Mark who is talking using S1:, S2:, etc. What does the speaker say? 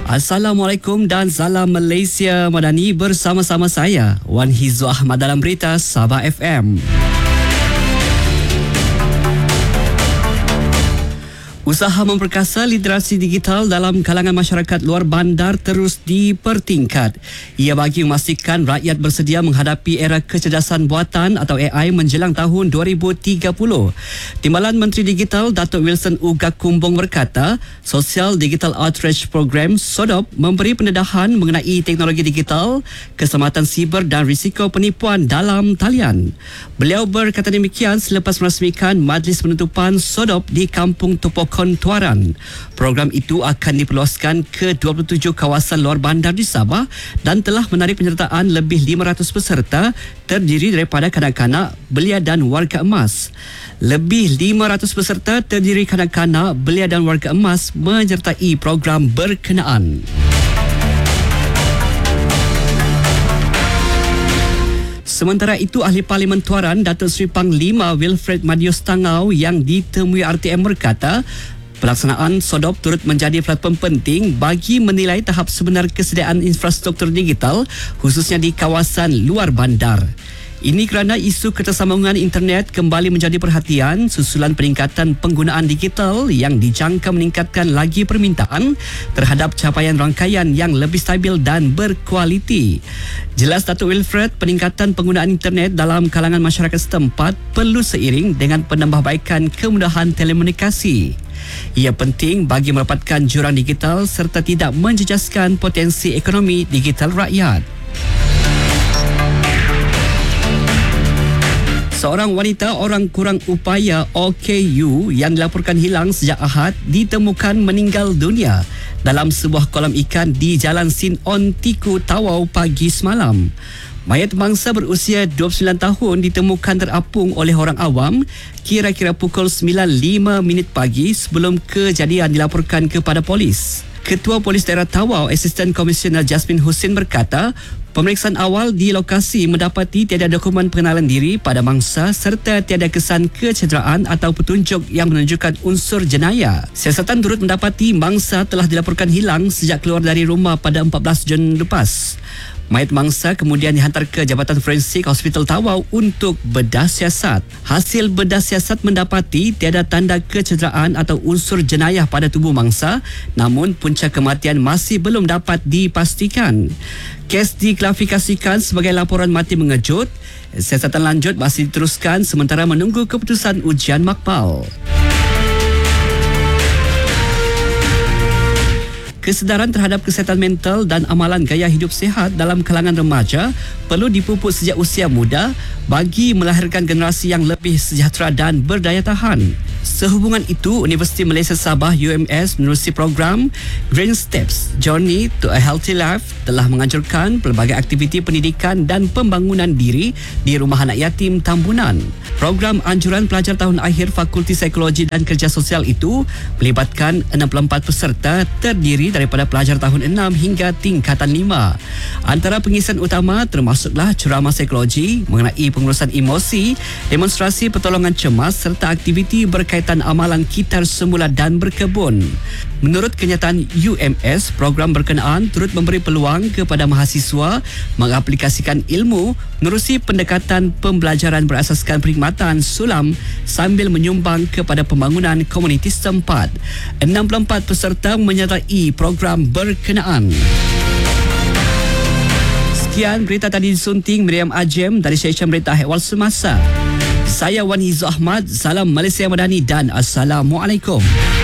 S1: Assalamualaikum dan salam Malaysia Madani, bersama-sama saya Wan Hizwa Ahmad dalam berita Sabah FM. Usaha memperkasa literasi digital dalam kalangan masyarakat luar bandar terus dipertingkat. Ia bagi memastikan rakyat bersedia menghadapi era kecerdasan buatan atau AI menjelang tahun 2030. Timbalan Menteri Digital Datuk Wilson Ugakumbong berkata, Social Digital Outreach Program SODOP memberi pendedahan mengenai teknologi digital, keselamatan siber dan risiko penipuan dalam talian. Beliau berkata demikian selepas merasmikan Majlis Penutupan SODOP di Kampung Topokon, Tuaran. Program itu akan diperluaskan ke 27 kawasan luar bandar di Sabah dan telah menarik penyertaan lebih 500 peserta terdiri daripada kanak-kanak, belia dan warga emas. Lebih 500 peserta terdiri kanak-kanak, belia dan warga emas menyertai program berkenaan. Sementara itu, Ahli Parlimen Tuaran Datuk Seri Panglima Wilfred Madius Tangau yang ditemui RTM berkata, pelaksanaan SODOP turut menjadi platform penting bagi menilai tahap sebenar kesediaan infrastruktur digital khususnya di kawasan luar bandar. Ini kerana isu ketersambungan internet kembali menjadi perhatian susulan peningkatan penggunaan digital yang dijangka meningkatkan lagi permintaan terhadap capaian rangkaian yang lebih stabil dan berkualiti. Jelas Datuk Wilfred, peningkatan penggunaan internet dalam kalangan masyarakat setempat perlu seiring dengan penambahbaikan kemudahan telekomunikasi. Ia penting bagi merapatkan jurang digital serta tidak menjejaskan potensi ekonomi digital rakyat. Seorang wanita orang kurang upaya OKU yang dilaporkan hilang sejak Ahad ditemukan meninggal dunia dalam sebuah kolam ikan di Jalan Sin On Tiku Tawau pagi semalam. Mayat mangsa berusia 29 tahun ditemukan terapung oleh orang awam kira-kira pukul 9.05 pagi sebelum kejadian dilaporkan kepada polis. Ketua Polis Daerah Tawau, Asisten Komisioner Jasmine Hussein berkata, pemeriksaan awal di lokasi mendapati tiada dokumen pengenalan diri pada mangsa serta tiada kesan kecederaan atau petunjuk yang menunjukkan unsur jenayah. Siasatan turut mendapati mangsa telah dilaporkan hilang sejak keluar dari rumah pada 14 Jun lepas. Mayat mangsa kemudian dihantar ke Jabatan Forensik Hospital Tawau untuk bedah siasat. Hasil bedah siasat mendapati tiada tanda kecederaan atau unsur jenayah pada tubuh mangsa, namun punca kematian masih belum dapat dipastikan. Kes diklasifikasikan sebagai laporan mati mengejut. Siasatan lanjut masih diteruskan sementara menunggu keputusan ujian makbal. Kesedaran terhadap kesihatan mental dan amalan gaya hidup sihat dalam kalangan remaja perlu dipupuk sejak usia muda bagi melahirkan generasi yang lebih sejahtera dan berdaya tahan. Sehubungan itu, Universiti Malaysia Sabah UMS menerusi program Green Steps Journey to a Healthy Life telah menganjurkan pelbagai aktiviti pendidikan dan pembangunan diri di Rumah Anak Yatim Tambunan. Program anjuran pelajar tahun akhir Fakulti Psikologi dan Kerja Sosial itu melibatkan 64 peserta terdiri daripada pelajar tahun 6 hingga tingkatan 5. Antara pengisian utama termasuklah ceramah psikologi mengenai pengurusan emosi, demonstrasi pertolongan cemas serta aktiviti berkaitan amalan kitar semula dan berkebun. Menurut kenyataan UMS, program berkenaan turut memberi peluang kepada mahasiswa mengaplikasikan ilmu menerusi pendekatan pembelajaran berasaskan perkhidmatan sulam sambil menyumbang kepada pembangunan komuniti setempat. 64 peserta menyertai program berkenaan. Sekian berita tadi disunting Miriam Ajem dari Stesen Berita Ehwal Semasa. Saya Wan Hizwa Ahmad, salam Malaysia Madani dan Assalamualaikum.